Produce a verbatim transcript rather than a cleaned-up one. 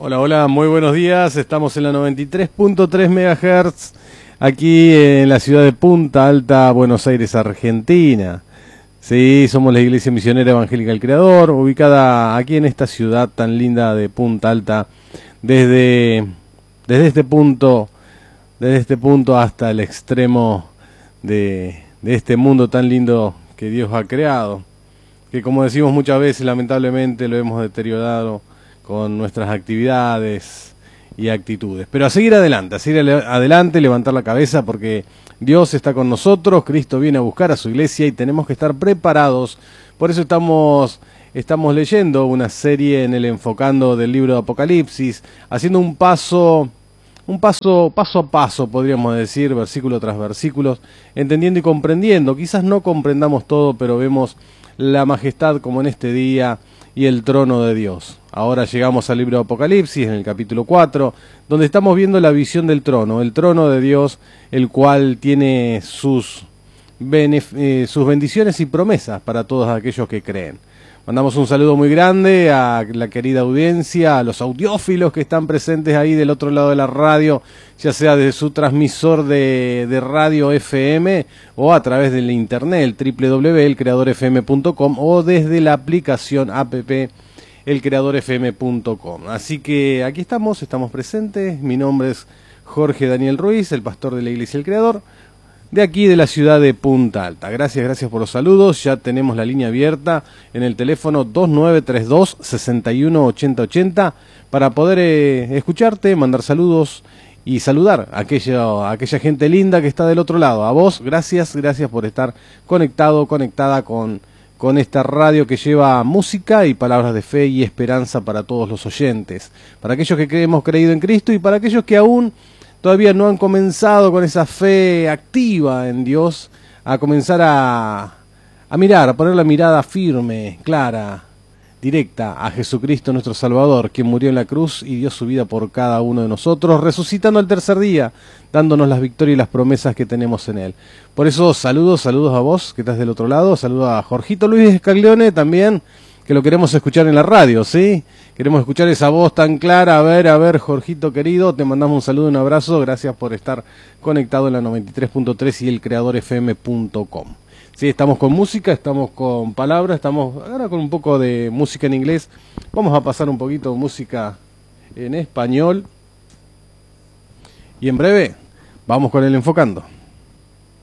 Hola, hola, muy buenos días. Estamos en la noventa y tres punto tres megahertz, aquí en la ciudad de Punta Alta, Buenos Aires, Argentina. Sí, somos la Iglesia Misionera Evangélica del Creador, ubicada aquí en esta ciudad tan linda de Punta Alta, desde, desde este punto, desde este punto hasta el extremo de, de este mundo tan lindo que Dios ha creado, que como decimos muchas veces, lamentablemente lo hemos deteriorado con nuestras actividades y actitudes. Pero a seguir adelante, a seguir adelante, levantar la cabeza, porque Dios está con nosotros, Cristo viene a buscar a su iglesia y tenemos que estar preparados. Por eso estamos, estamos leyendo una serie en el Enfocando del libro de Apocalipsis, haciendo un paso, un paso, paso a paso, podríamos decir, versículo tras versículo, entendiendo y comprendiendo. Quizás no comprendamos todo, pero vemos la majestad como en este día y el trono de Dios. Ahora llegamos al libro de Apocalipsis, en el capítulo cuatro, donde estamos viendo la visión del trono, el trono de Dios, el cual tiene sus, eh, sus bendiciones y promesas para todos aquellos que creen. Mandamos un saludo muy grande a la querida audiencia, a los audiófilos que están presentes ahí del otro lado de la radio, ya sea desde su transmisor de, de radio F M o a través del internet, el doble u doble u doble u punto el creador f m punto com o desde la aplicación app el creador f m punto com. Así que aquí estamos, estamos presentes. Mi nombre es Jorge Daniel Ruiz, el pastor de la Iglesia El Creador, de aquí de la ciudad de Punta Alta. Gracias, gracias por los saludos. Ya tenemos la línea abierta en el teléfono dos nueve tres dos, seis uno ocho cero ocho cero para poder eh, escucharte, mandar saludos y saludar a aquella, a aquella gente linda que está del otro lado. A vos, gracias, gracias por estar conectado, conectada con, con esta radio que lleva música y palabras de fe y esperanza para todos los oyentes, para aquellos que hemos creído en Cristo y para aquellos que aún todavía no han comenzado con esa fe activa en Dios, a comenzar a, a mirar, a poner la mirada firme, clara, directa a Jesucristo nuestro Salvador, quien murió en la cruz y dio su vida por cada uno de nosotros, resucitando al tercer día, dándonos las victorias y las promesas que tenemos en Él. Por eso saludos, saludos a vos que estás del otro lado, saludos a Jorgito Luis Escaglione también, que lo queremos escuchar en la radio, ¿sí? Queremos escuchar esa voz tan clara. A ver, a ver, Jorgito querido, te mandamos un saludo, un abrazo. Gracias por estar conectado en la noventa y tres punto tres y el creador f m punto com. Sí, estamos con música, estamos con palabras, estamos ahora con un poco de música en inglés. Vamos a pasar un poquito de música en español. Y en breve, vamos con el Enfocando.